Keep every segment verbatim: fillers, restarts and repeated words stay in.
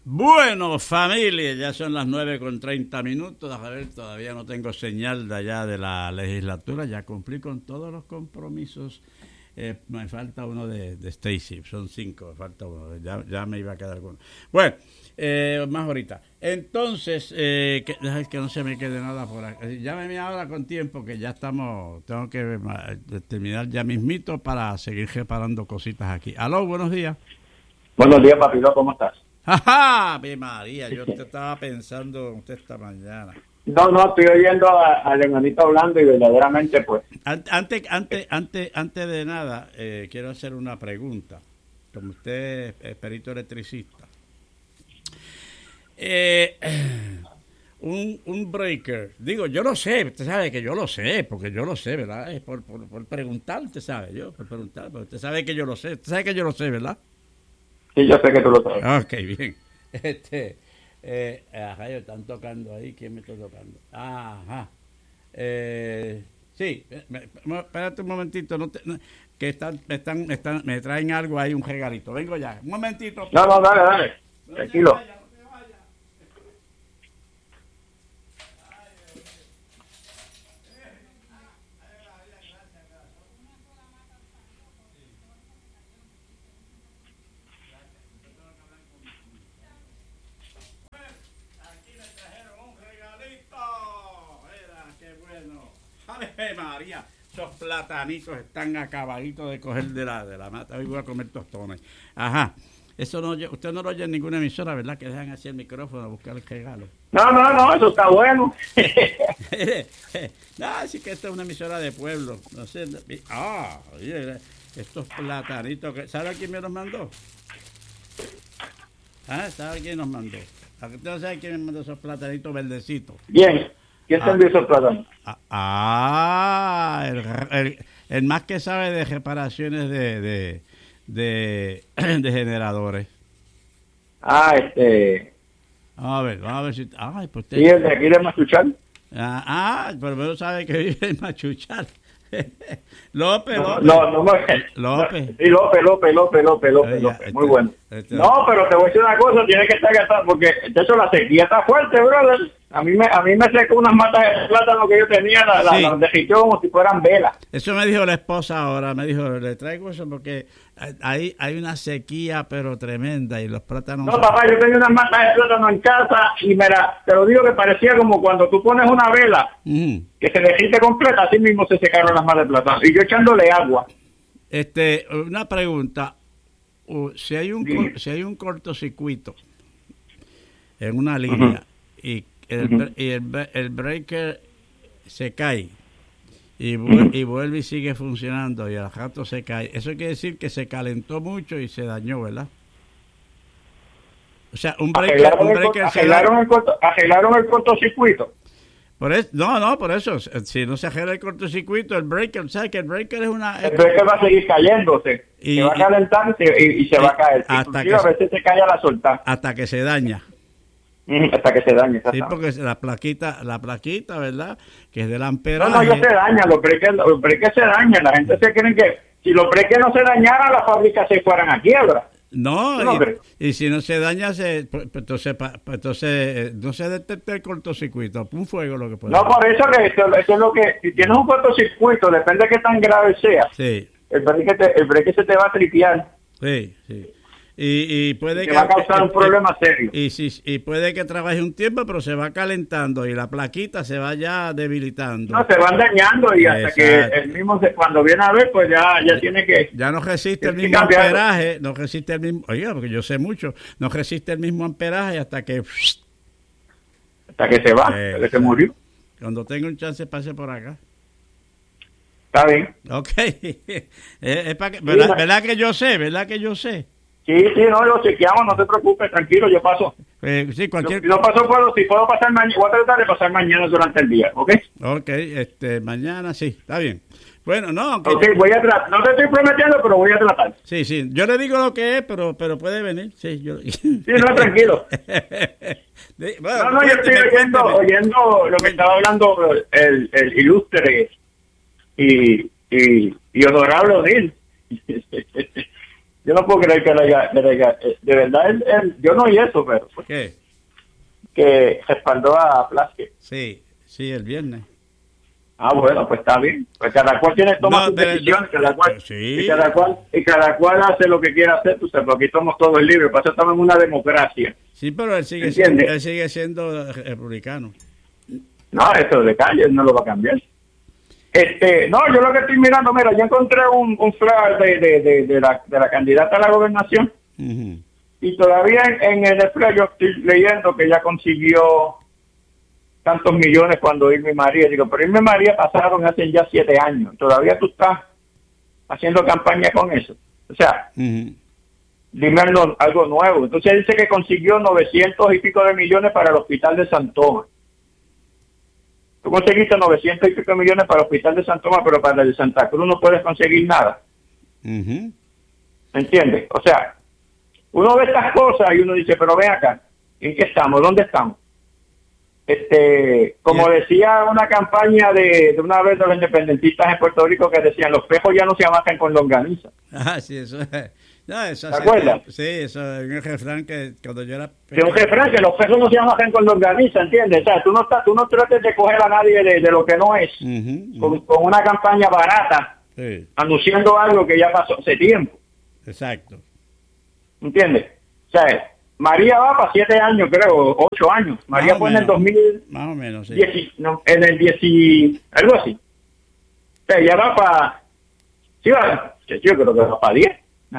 Bueno, familia, ya son las nueve con treinta minutos. A ver, todavía no tengo señal de allá de la legislatura. Ya cumplí con todos los compromisos. Eh, me falta uno de, de Stacy. Son cinco, me falta uno. Ya, ya me iba a quedar con uno. Bueno, eh, más ahorita. Entonces, eh, que, que no se me quede nada por aquí. Llámeme ahora con tiempo, que ya estamos. Tengo que eh, terminar ya mismito para seguir reparando cositas aquí. Aló, buenos días. Buenos días, papito, ¿cómo estás? ¡Ajá! Mi María, yo te estaba pensando usted esta mañana. No, no, estoy oyendo al hermanito hablando y verdaderamente, pues. Antes, antes, antes, antes de nada, eh, quiero hacer una pregunta. Como usted es perito electricista. Eh, un, un breaker, digo, yo lo sé, usted sabe que yo lo sé, porque yo lo sé, ¿verdad? Es por, por, por preguntar, usted sabe, yo, por preguntar, porque usted sabe que yo lo sé, usted sabe que yo lo sé, ¿verdad? Sí, yo sé que tú lo sabes. Ok, bien. Este, eh, ajá, están tocando ahí. ¿Quién me está tocando? Ajá. Eh, sí, me, me, espérate un momentito. No te, no, que están, me, están, están, me traen algo ahí, un regalito. Vengo ya. Un momentito. No, no, dale, dale. No tranquilo. Vaya, no te vaya. ¡Ave María! Esos platanitos están acabaditos de coger de la, de la mata. Hoy voy a comer tostones. Ajá. Eso no, usted no lo oye en ninguna emisora, ¿verdad? Que dejan así el micrófono a buscar el regalo. No, no, no, eso está bueno. No, sí que esta es una emisora de pueblo. No sé. Ah, oye, estos platanitos. Que, ¿sabe quién me los mandó? ¿Ah? ¿Sabe quién nos mandó? ¿Usted no sabe quién me mandó esos platanitos verdecitos? Bien. ¿Quién te envió esos plátanos? Ah, el, el, el más que sabe de reparaciones de, de, de, de generadores. Ah, este... Vamos a ver, vamos a ver si... Ay, pues usted... ¿Y el de aquí de Machuchal? Ah, ah, pero no sabe que vive en Machuchal. López, no, López. No, no, no, López. Sí, López, López, López, López, López, López. Este, muy bueno. Este, no, pero te voy a decir una cosa, tienes que estar gastando, porque de hecho la sequía está fuerte, brother. A mí me, a mí me secó unas matas de plátano que yo tenía, las la, sí. la derritió como si fueran velas. Eso me dijo la esposa ahora, me dijo, le traigo eso porque hay, hay una sequía pero tremenda y los plátanos... No, papá, yo tenía unas matas de plátano en casa y mira, te lo digo que parecía como cuando tú pones una vela mm. que se derrite completa, así mismo se secaron las matas de plátano. Y yo echándole agua. Este, una pregunta, uh, si hay un sí. si hay un cortocircuito en una línea uh-huh. y El, uh-huh. y el, el breaker se cae y, vu- y vuelve y sigue funcionando y al rato se cae. Eso quiere decir que se calentó mucho y se dañó, ¿verdad? O sea, un breaker... Un breaker el, arreglaron, el corto, ¿Arreglaron el cortocircuito? Por eso, no, no, por eso. Si no se arregla el cortocircuito, el breaker, ¿sabes que el breaker es una... El breaker va a seguir cayéndose. Y, se va a calentar y, y, y se y, va a caer. Hasta que a veces se cae a la soltar. Hasta que se daña. Hasta que se dañe. Sí, porque la plaquita, la plaquita, ¿verdad? Que es del amperaje. No, no, ya se daña, los breakers, los breakers se dañan. La gente se cree que si los breakers no se dañaran, las fábricas se fueran a quiebra. No, no y, y si no se daña, se, pues, entonces, pues, entonces no se detecta el cortocircuito, un fuego lo que puede. No, por eso que eso, eso es lo que, si tienes un cortocircuito, depende de qué tan grave sea. Sí. El breaker, te, el breaker se te va a tripear. Sí, sí. Y, y puede que que va a causar un problema serio. Y, y, y puede que trabaje un tiempo, pero se va calentando y la plaquita se va ya debilitando. No, se van dañando y hasta Exacto. que el mismo, se, cuando viene a ver, pues ya, ya tiene que... Ya no resiste el mismo amperaje, no resiste el mismo... Oye, porque yo sé mucho, no resiste el mismo amperaje hasta que... Hasta que se va, eh, hasta que se murió. Cuando tenga un chance, pase por acá. Está bien. Ok. es, es para que, ¿verdad, ¿Verdad que yo sé? ¿Verdad que yo sé? Sí, sí, no, lo chequeamos, no te preocupes, tranquilo, yo paso. Eh, sí, cualquier... Si no paso, puedo, si puedo pasar mañana, voy a tratar de pasar mañana durante el día, ¿ok? Ok, este, mañana sí, está bien. Bueno, no, aunque... Ok, voy a tratar, no te estoy prometiendo, pero voy a tratar. Sí, sí, yo le digo lo que es, pero pero puede venir, sí, yo... Sí, no, tranquilo. de, bueno, no, no, yo estoy oyendo, oyendo lo que estaba hablando el, el ilustre y, y, y honorable Odil. yo no puedo creer que le haya, que le haya de verdad, él, él, yo no oí eso, pero... ¿Qué? Que respaldó a Plasque. Sí, sí, el viernes. Ah, bueno, pues está bien. Pues cada cual tiene toma no, sus decisiones, cada cual, sí. y cada cual y cada cual hace lo que quiera hacer, tú sabes, porque aquí somos todos libres, por eso estamos en una democracia. Sí, pero él sigue, siendo, él sigue siendo republicano. No, eso de calle no lo va a cambiar. Este, no, yo lo que estoy mirando, mira, yo encontré un, un flash de, de, de, de, la, de la candidata a la gobernación, uh-huh. y todavía en, en el flash yo estoy leyendo que ya consiguió tantos millones cuando Irma y María. Digo, pero Irma y María pasaron hace ya siete años. Todavía tú estás haciendo campaña con eso. O sea, uh-huh. dime algo, algo nuevo. Entonces dice que consiguió novecientos y pico de millones para el hospital de San Tomás. Tú conseguiste novecientos y pico de millones para el hospital de San Tomás, pero para el de Santa Cruz no puedes conseguir nada. Uh-huh. ¿Entiendes? O sea, uno ve estas cosas y uno dice, pero ven acá, ¿en qué estamos? ¿Dónde estamos? Este, como yeah. decía una campaña de, de una vez de los independentistas en Puerto Rico que decían, los pejos ya no se amajan con longaniza. Ah, sí, eso es. No, eso ¿te acuerdas? Sí, eso es un refrán que cuando yo era pequeño. Sí, un refrán que los pejos no se amajan con longaniza, ¿entiendes? O sea, tú no, estás, tú no trates de coger a nadie de, de lo que no es, uh-huh, uh-huh. Con, con una campaña barata, sí. anunciando algo que ya pasó hace tiempo. Exacto. ¿Entiendes? O sea, María va para siete años, creo, ocho años. María fue en el dos mil... Más o menos, sí. diez, no, en el diez... algo así. O sea, ya va para... Sí, va, yo creo que va para diez.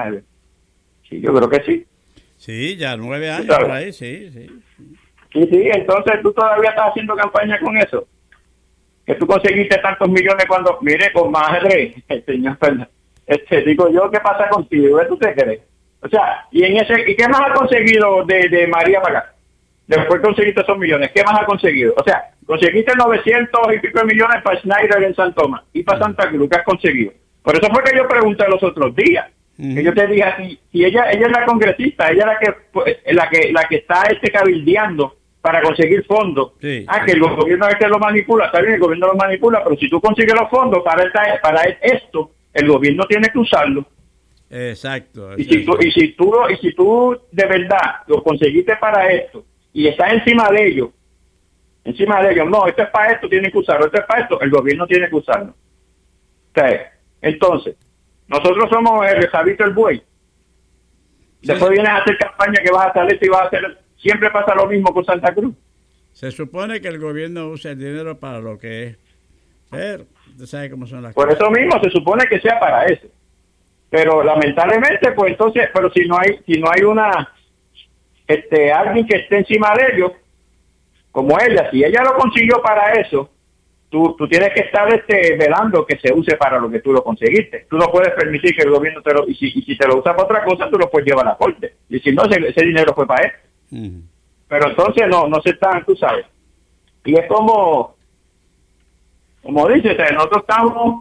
Sí, yo creo que sí. Sí, ya nueve años por ahí, sí, sí. Sí, sí, entonces tú todavía estás haciendo campaña con eso. Que tú conseguiste tantos millones cuando... Mire, con madre, el señor Fernández. Este, digo yo, ¿qué pasa contigo? ¿Qué tú te crees? O sea, ¿y en ese y qué más ha conseguido de, de María para acá? Después conseguiste esos millones, ¿qué más ha conseguido? O sea, conseguiste novecientos y pico de millones para Schneider en San Tomás y para Santa Cruz, ¿qué has conseguido? Por eso fue que yo pregunté los otros días, uh-huh. que yo te dije así, si ella ella es la congresista, ella es la que la que la que está este cabildeando para conseguir fondos. Sí, ah, sí. Que el gobierno a veces lo manipula, está bien, el gobierno lo manipula, pero si tú consigues los fondos para esta, para esto, el gobierno tiene que usarlo. Exacto, exacto. Y si tú y si tú y si tú de verdad lo conseguiste para esto y estás encima de ellos, encima de ellos, no, esto es para esto, tienen que usarlo, esto es para esto, el gobierno tiene que usarlo. O sea, entonces, nosotros somos el Javito el buey. Después sí. vienes a hacer campaña que vas a hacer esto y vas a hacer, siempre pasa lo mismo con Santa Cruz. Se supone que el gobierno usa el dinero para lo que es, pero tú sabes cómo son las Por cosas. Por eso mismo se supone que sea para eso. Pero lamentablemente, pues entonces, pero si no hay, si no hay una, este, alguien que esté encima de ellos, como ella, si ella lo consiguió para eso, tú, tú tienes que estar este, velando que se use para lo que tú lo conseguiste. Tú no puedes permitir que el gobierno te lo, y si, y si te lo usa para otra cosa, tú lo puedes llevar a la corte. Y si no, ese, ese dinero fue para él. Uh-huh. Pero entonces no, no se están, tú sabes. Y es como, como dices, nosotros estamos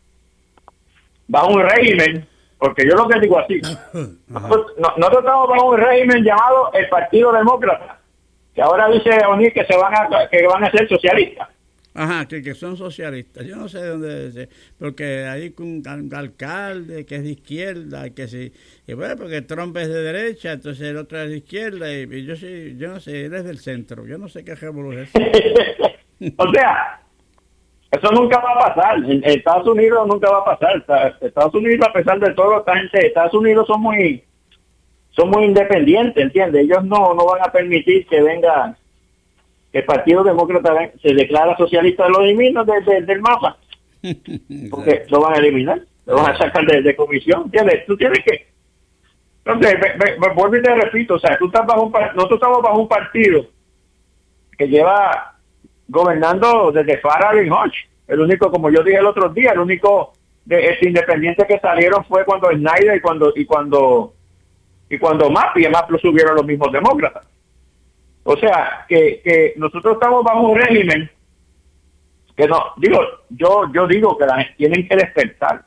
bajo un régimen, porque yo lo que digo así, nosotros, nosotros estamos bajo un régimen llamado el Partido Demócrata, que ahora dice O'Neill que se van a que van a ser socialistas. Ajá, que, que son socialistas. Yo no sé de dónde, porque hay un, un alcalde que es de izquierda, que sí, y bueno, porque Trump es de derecha, entonces el otro es de izquierda, y, y yo sí, yo no sé, él es del centro, yo no sé qué revolución es. O sea, eso nunca va a pasar. En Estados Unidos nunca va a pasar. Estados Unidos, a pesar de todo, esta gente, Estados Unidos son muy, son muy independientes, ¿entiendes? Ellos no, no van a permitir que venga, que el Partido Demócrata se declara socialista, lo elimina de, de, del mapa, porque lo van a eliminar, lo van a sacar de, de comisión, ¿entiendes? Tú tienes que, entonces, me, me, me vuelvo y te repito, o sea, tú estás bajo un, nosotros estamos bajo un partido que lleva gobernando desde Farrell y Hodge. El único, como yo dije el otro día, el único de este independiente que salieron fue cuando Snyder y cuando y cuando y cuando Mapp, y además lo subieron los mismos demócratas. O sea, que, que nosotros estamos bajo un régimen que no, digo, yo yo digo que la gente tienen que despertar.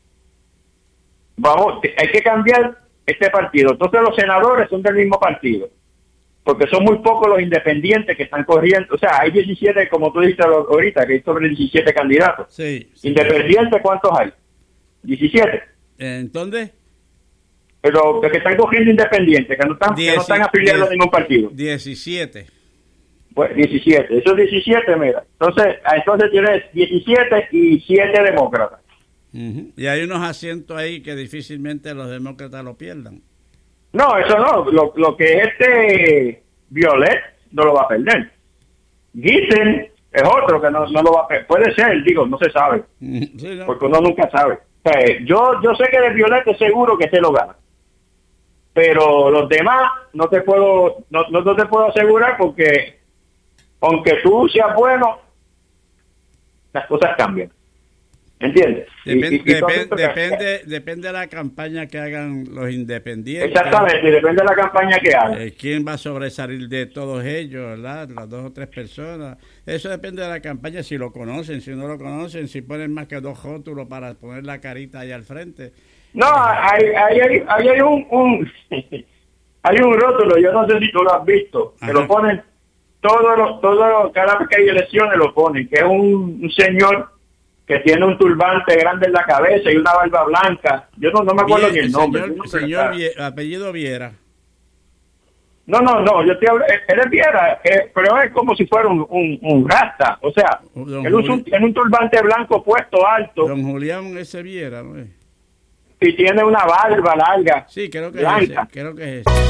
Vamos, hay que cambiar este partido. Entonces los senadores son del mismo partido, porque son muy pocos los independientes que están corriendo. O sea, hay diecisiete, como tú dijiste ahorita, que hay sobre diecisiete candidatos. Sí, sí. ¿Independientes cuántos hay? diecisiete. ¿En dónde? Pero que están cogiendo independientes, que no están, diez, que no están afiliados diez, a ningún partido. diecisiete. Pues diecisiete. Esos diecisiete, mira. Entonces, entonces tienes diecisiete y siete demócratas. Uh-huh. Y hay unos asientos ahí que difícilmente los demócratas lo pierdan. No, eso no. Lo, lo que es este Violet no lo va a perder. Gisen es otro que no, no lo va a perder. Puede ser, digo, no se sabe. Sí, no. Porque uno nunca sabe. O sea, yo, yo sé que de Violet es seguro que se lo gana. Pero los demás no te puedo, no, no, no te puedo asegurar porque aunque tú seas bueno, las cosas cambian. ¿Entiendes? Depende, y, y, y depende, depende, depende de la campaña que hagan los independientes. Exactamente, depende de la campaña que hagan. Eh, ¿Quién va a sobresalir de todos ellos, verdad? Las dos o tres personas. Eso depende de la campaña, si lo conocen, si no lo conocen, si ponen más que dos rótulos para poner la carita ahí al frente. No, hay, hay, hay, hay, hay un, un hay un rótulo, yo no sé si tú lo has visto, Ajá. que lo ponen todos los, todos cada vez que hay elecciones lo ponen, que es un, un señor que tiene un turbante grande en la cabeza y una barba blanca. Yo no, no me acuerdo Bien, ni el nombre. Señor, señor Viera, apellido Viera. No, no, no, yo te hablo, él es Viera, eh, pero es como si fuera un, un, un rasta, o sea, Don él usa un, tiene un turbante blanco puesto alto. Don Julián ese Viera, ¿no es? Y tiene una barba larga. Sí, creo que blanca. es ese, creo que es ese.